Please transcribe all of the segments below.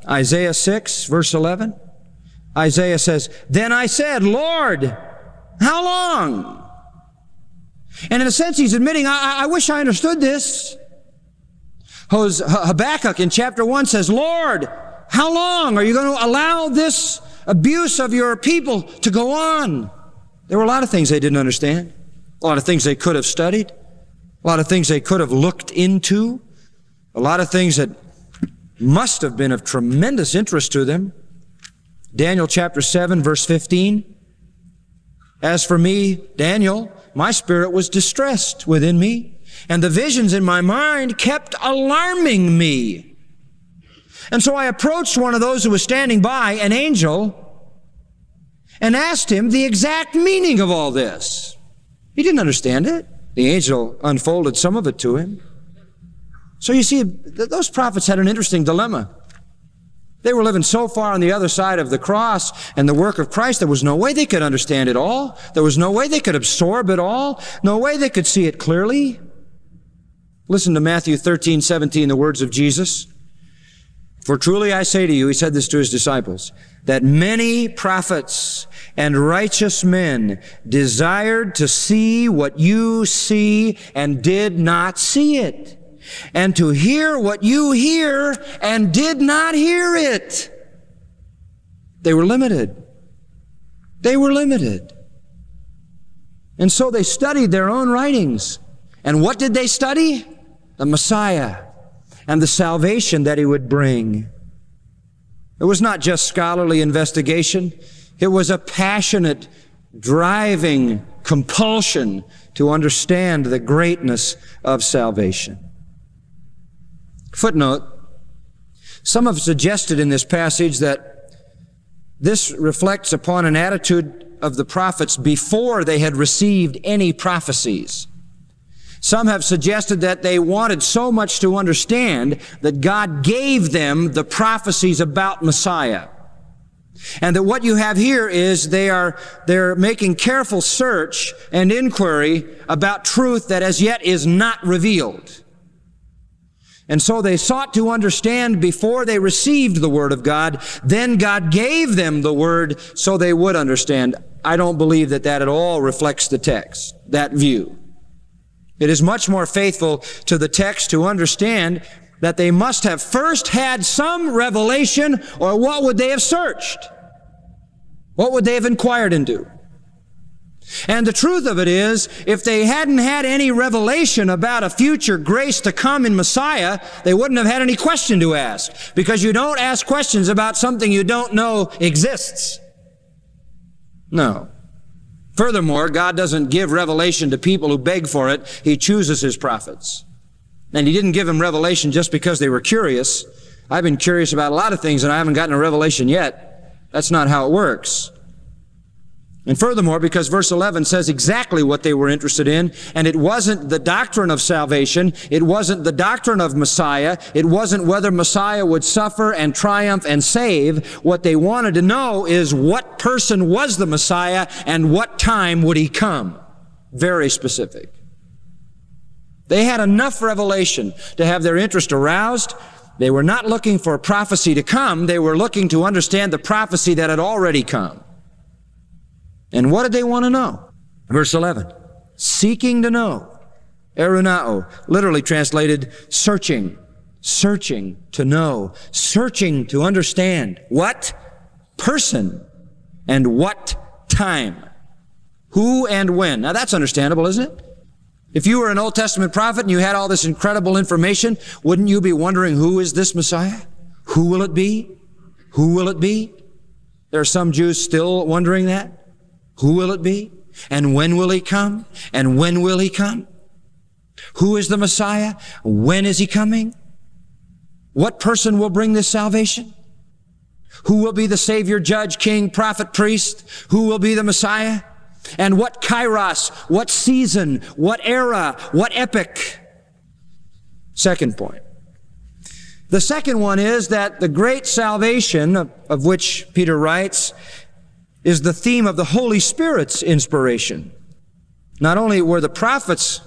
Isaiah 6, verse 11. Isaiah says, "Then I said, Lord, how long?" And in a sense, he's admitting, I wish I understood this. Habakkuk in chapter 1 says, "Lord, how long are you going to allow this abuse of your people to go on?" There were a lot of things they didn't understand, a lot of things they could have studied, a lot of things they could have looked into, a lot of things that must have been of tremendous interest to them. Daniel chapter 7, verse 15. "As for me, Daniel, my spirit was distressed within me, and the visions in my mind kept alarming me. And so I approached one of those who was standing by, an angel, and asked him the exact meaning of all this." He didn't understand it. The angel unfolded some of it to him. So you see, those prophets had an interesting dilemma. They were living so far on the other side of the cross and the work of Christ, there was no way they could understand it all. There was no way they could absorb it all. No way they could see it clearly. Listen to Matthew 13:17, the words of Jesus. "For truly I say to you," he said this to his disciples, "that many prophets and righteous men desired to see what you see and did not see it, and to hear what you hear and did not hear it." They were limited. They were limited. And so they studied their own writings. And what did they study? The Messiah and the salvation that he would bring. It was not just scholarly investigation. It was a passionate, driving compulsion to understand the greatness of salvation. Footnote, some have suggested in this passage that this reflects upon an attitude of the prophets before they had received any prophecies. Some have suggested that they wanted so much to understand that God gave them the prophecies about Messiah. And that what you have here is they're making careful search and inquiry about truth that as yet is not revealed. And so they sought to understand before they received the Word of God. Then God gave them the Word so they would understand. I don't believe that at all reflects the text, that view. It is much more faithful to the text to understand that they must have first had some revelation, or what would they have searched? What would they have inquired into? And the truth of it is, if they hadn't had any revelation about a future grace to come in Messiah, they wouldn't have had any question to ask. Because you don't ask questions about something you don't know exists. No. Furthermore, God doesn't give revelation to people who beg for it. He chooses His prophets. And He didn't give them revelation just because they were curious. I've been curious about a lot of things and I haven't gotten a revelation yet. That's not how it works. And furthermore, because verse 11 says exactly what they were interested in, and it wasn't the doctrine of salvation, it wasn't the doctrine of Messiah, it wasn't whether Messiah would suffer and triumph and save. What they wanted to know is what person was the Messiah and what time would He come. Very specific. They had enough revelation to have their interest aroused. They were not looking for a prophecy to come. They were looking to understand the prophecy that had already come. And what did they want to know? Verse 11, seeking to know. Erunao, literally translated searching, searching to know, searching to understand what person and what time, who and when. Now that's understandable, isn't it? If you were an Old Testament prophet and you had all this incredible information, wouldn't you be wondering, who is this Messiah? Who will it be? Who will it be? There are some Jews still wondering that. Who will it be? And when will He come? And when will He come? Who is the Messiah? When is He coming? What person will bring this salvation? Who will be the Savior, Judge, King, Prophet, Priest? Who will be the Messiah? And what kairos, what season, what era, what epoch? Second point. The second one is that the great salvation of which Peter writes is the theme of the Holy Spirit's inspiration. Not only were the prophets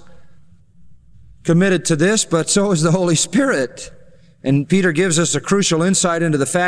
committed to this, but so is the Holy Spirit. And Peter gives us a crucial insight into the fact